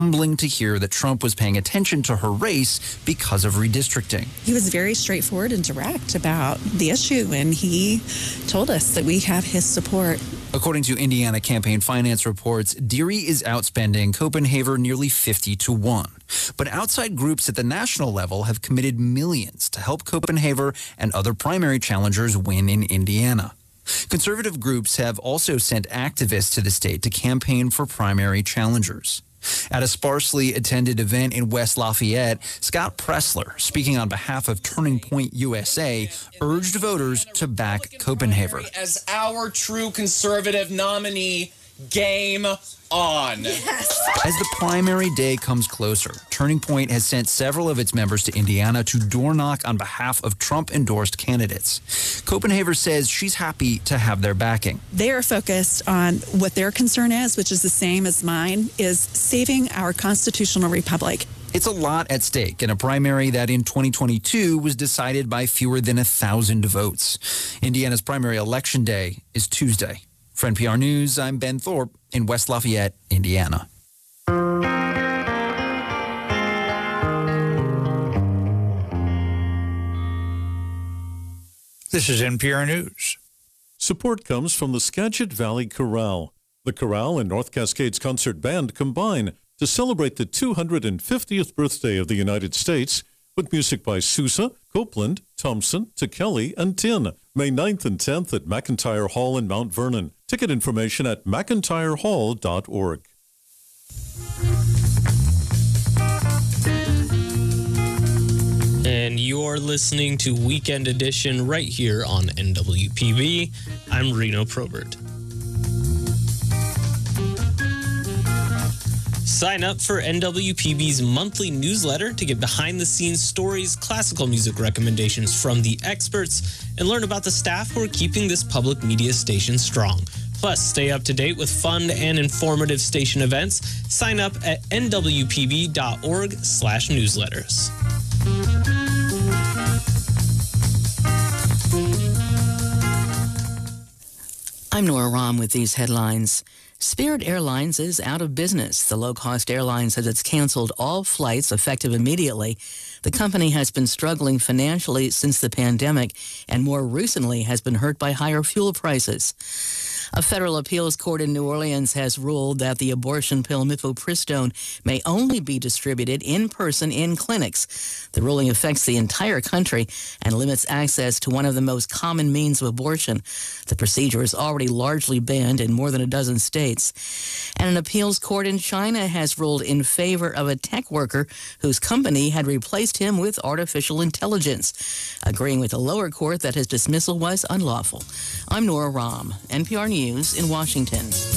humbling to hear that Trump was paying attention to her race because of redistricting. He was very straightforward and direct about the issue, and he told us that we have his support. According to Indiana campaign finance reports, Deary is outspending Copenhaver nearly 50-1. But outside groups at the national level have committed millions to help Copenhaver and other primary challengers win in Indiana. Conservative groups have also sent activists to the state to campaign for primary challengers. At a sparsely attended event in West Lafayette, Scott Pressler, speaking on behalf of Turning Point USA, urged voters to back Copenhaver. As our true conservative nominee, game on. Yes. As the primary day comes closer, Turning Point has sent several of its members to Indiana to door knock on behalf of Trump-endorsed candidates. Copenhaver says she's happy to have their backing. They are focused on what their concern is, which is the same as mine, is saving our constitutional republic. It's a lot at stake in a primary that in 2022 was decided by fewer than 1,000 votes. Indiana's primary election day is Tuesday. For NPR News, I'm Ben Thorpe in West Lafayette, Indiana. This is NPR News. Support comes from the Skagit Valley Chorale. The chorale and North Cascades Concert Band combine to celebrate the 250th birthday of the United States with music by Sousa, Copeland, Thompson, Tekeli, and Tin. May 9th and 10th at McIntyre Hall in Mount Vernon. Ticket information at mcintyrehall.org. And you're listening to Weekend Edition right here on NWPB. I'm Reno Probert. Sign up for NWPB's monthly newsletter to get behind-the-scenes stories, classical music recommendations from the experts, and learn about the staff who are keeping this public media station strong. Plus, stay up to date with fun and informative station events. Sign up at nwpb.org/newsletters. I'm Nora Rahm with these headlines. Spirit Airlines is out of business. The low-cost airline says it's canceled all flights effective immediately. The company has been struggling financially since the pandemic and more recently has been hurt by higher fuel prices. A federal appeals court in New Orleans has ruled that the abortion pill mifepristone may only be distributed in person in clinics. The ruling affects the entire country and limits access to one of the most common means of abortion. The procedure is already largely banned in more than a dozen states. And an appeals court in China has ruled in favor of a tech worker whose company had replaced him with artificial intelligence, agreeing with the lower court that his dismissal was unlawful. I'm Nora Rahm, NPR News in Washington.